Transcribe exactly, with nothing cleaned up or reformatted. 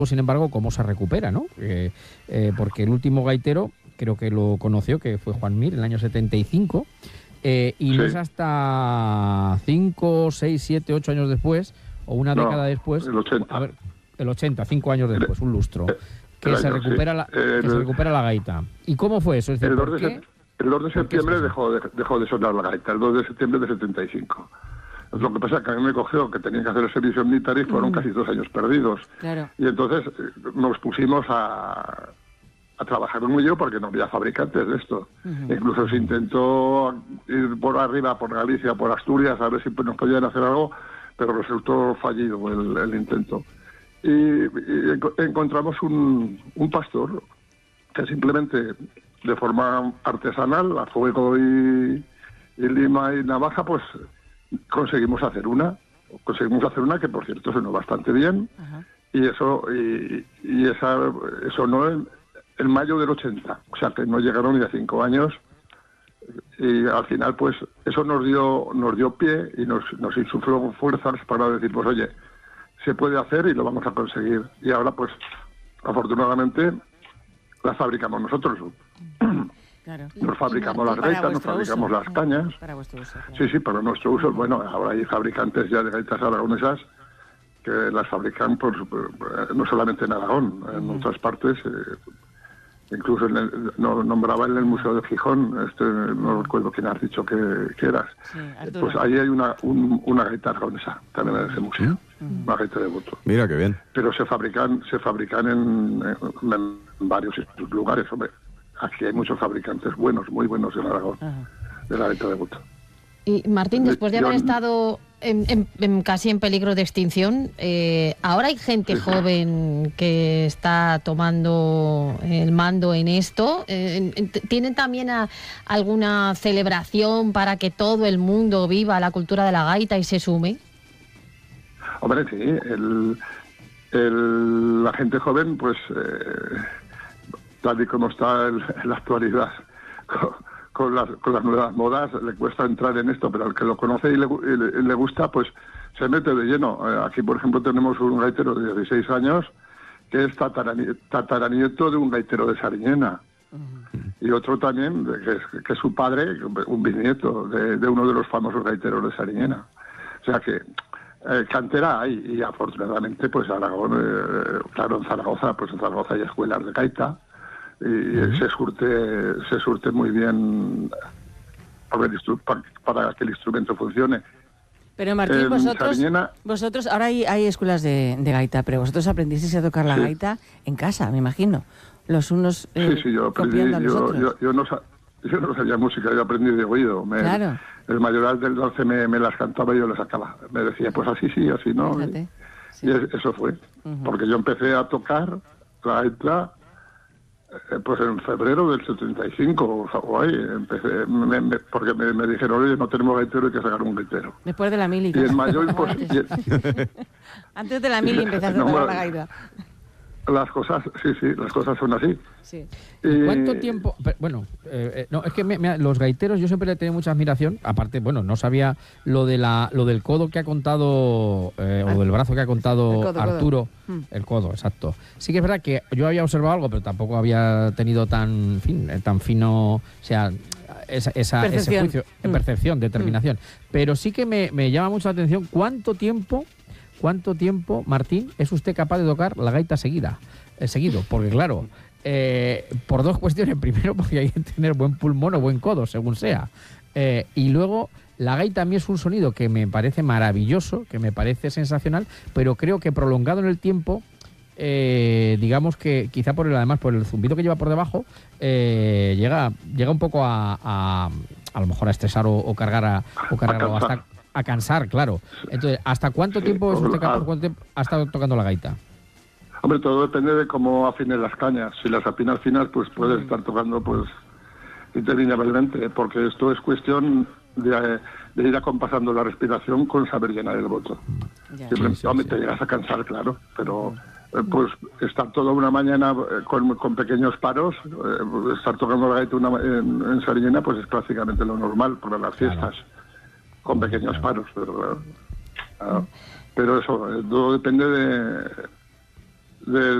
sin embargo, cómo se recupera, ¿no? Eh, eh, porque el último gaitero, creo que lo conoció, que fue Juan Mir, en el año setenta y cinco, eh, y sí. no es hasta cinco, seis, siete, ocho años después, o una no, década después, el ochenta. A ver, el ochenta, cinco años después, un lustro, que, el se, año, recupera sí. la, el, que se recupera la gaita. ¿Y cómo fue eso? Es decir, el, ¿por dos qué? de el dos de septiembre dejó de, dejó de sonar la gaita, el dos de septiembre de setenta y cinco. Lo que pasa es que a mí me cogió que tenía que hacer el servicio militar y fueron mm. casi dos años perdidos. Claro. Y entonces nos pusimos a, a trabajar en ello porque no había fabricantes de esto. Uh-huh. Incluso se intentó ir por arriba, por Galicia, por Asturias, a ver si nos podían hacer algo, pero resultó fallido el, el intento. Y, y encontramos un, un pastor que simplemente de forma artesanal, a fuego y, y lima y navaja, pues conseguimos hacer una, conseguimos hacer una que por cierto sonó bastante bien. Ajá. y eso y, y esa sonó en, en mayo del ochenta, o sea que no llegaron ni a cinco años y al final pues eso nos dio nos dio pie y nos, nos insufló fuerzas para decir pues oye, se puede hacer y lo vamos a conseguir y ahora pues afortunadamente la fabricamos nosotros. Claro. Nos fabricamos las gaitas, nos fabricamos uso. las cañas. Para vuestro uso. Claro. Sí, sí, para nuestro uso. Bueno, ahora hay fabricantes ya de gaitas aragonesas que las fabrican por, por, no solamente en Aragón, en uh-huh. otras partes. Eh, incluso en el, no, nombraba en el Museo de Gijón, este, no recuerdo quién has dicho que, que eras. Sí, pues ahí hay una, un, una gaita aragonesa, también en ese museo. Uh-huh. Una gaita de voto. Mira qué bien. Pero se fabrican, se fabrican en, en, en varios lugares, hombre. Aquí hay muchos fabricantes buenos, muy buenos en Aragón, Ajá. de la gaita de voto. Y Martín, después de haber Yo, estado en, en, en casi en peligro de extinción, eh, ahora hay gente sí. joven que está tomando el mando en esto. Eh, ¿Tienen también a, alguna celebración para que todo el mundo viva la cultura de la gaita y se sume? Hombre, sí. El, el, la gente joven, pues... Eh, tal y como está en la actualidad con, con, las, con las nuevas modas, le cuesta entrar en esto, pero al que lo conoce y le, y le, y le gusta, pues se mete de lleno. Eh, aquí, por ejemplo, tenemos un gaitero de dieciséis años que es tatarani, tataranieto de un gaitero de Sariñena. Uh-huh. Y otro también, que es, que es su padre, un bisnieto de, de uno de los famosos gaiteros de Sariñena. O sea que eh, cantera hay, y afortunadamente, pues Aragón, eh, claro, en Zaragoza, pues en Zaragoza hay escuelas de gaita, y uh-huh. se surte se surte muy bien para, para que el instrumento funcione. Pero Martín, eh, vosotros Sariñena, vosotros ahora hay, hay escuelas de, de gaita, pero vosotros aprendisteis a tocar la sí. gaita en casa, me imagino. Los unos eh, sí, sí, yo aprendí, yo, yo, yo, no, yo no sabía música, yo aprendí de oído. Me, claro. El mayoral del dulce me, me las cantaba y yo las sacaba. Me decía, pues así sí, así no. Fíjate, y, sí. y eso fue. Uh-huh. Porque yo empecé a tocar la gaita pues en febrero del setenta y cinco o, o ahí empecé me, me, porque me, me dijeron oye no tenemos gaitero, hay que sacar un gaitero después de la mili y en mayo pues, antes. Y, antes de la mili empezaste no, a tocar la gaita. Las cosas, sí, sí, las cosas son así. Sí. Y... ¿Cuánto tiempo? Bueno, eh, no, es que me, me, los gaiteros yo siempre le he tenido mucha admiración. Aparte, bueno, no sabía lo de la, lo del codo que ha contado, eh, o del brazo que ha contado el codo, Arturo. Codo. El codo, exacto. Sí que es verdad que yo había observado algo, pero tampoco había tenido tan, fin, tan fino, o sea, esa, esa ese juicio, mm. percepción, determinación. Mm. Pero sí que me, me llama mucho la atención cuánto tiempo... ¿Cuánto tiempo, Martín, es usted capaz de tocar la gaita seguida? Eh, seguido, porque claro, eh, por dos cuestiones. Primero, porque hay que tener buen pulmón o buen codo, según sea. Eh, y luego, la gaita a mí es un sonido que me parece maravilloso, que me parece sensacional, pero creo que prolongado en el tiempo, eh, digamos que quizá por el, además por el zumbido que lleva por debajo, eh, llega, llega un poco a, a, a lo mejor a estresar o, o cargar a, o cargar o hasta... A cansar, claro. Entonces, ¿hasta cuánto sí, tiempo es usted capaz, cuánto tiempo ha estado tocando la gaita? Hombre, todo depende de cómo afines las cañas. Si las afinas finas, pues puedes mm. estar tocando pues interminablemente, porque esto es cuestión de, de ir acompasando la respiración con saber llenar el voto. Yeah. Siempre, sí, sí, hombre, sí. te llegas a cansar, claro, pero eh, pues estar toda una mañana eh, con, con pequeños paros, eh, estar tocando la gaita una, en, en Sariñena, pues es prácticamente lo normal para las fiestas. Claro. Con pequeños paros, pero claro. Claro. Pero eso, todo depende de, de